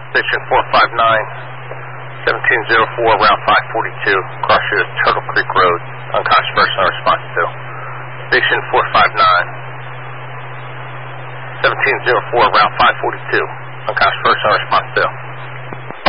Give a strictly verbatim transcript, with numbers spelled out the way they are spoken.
Station four five nine, seventeen oh four, Route five forty-two, cross your Turtle Creek Road, unconscious person on response to. Station four five nine, seventeen oh four, Route five forty-two, unconscious person on response to.